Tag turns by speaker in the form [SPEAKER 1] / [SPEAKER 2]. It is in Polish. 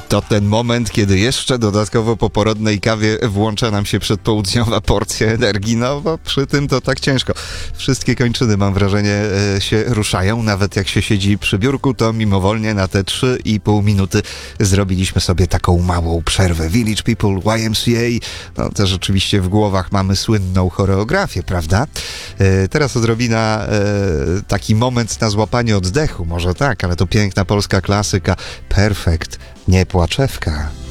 [SPEAKER 1] To ten moment, kiedy jeszcze dodatkowo po porodnej kawie włącza nam się przedpołudniowa porcja energii, no bo przy tym to tak ciężko. Wszystkie kończyny, mam wrażenie, się ruszają. Nawet jak się siedzi przy biurku, to mimowolnie na te 3,5 minuty zrobiliśmy sobie taką małą przerwę. Village People, YMCA, no też oczywiście w głowach mamy słynną choreografię, prawda? Teraz odrobina taki moment na złapanie oddechu, może tak, ale to piękna polska klasyka. Perfekt, nie płaczewka.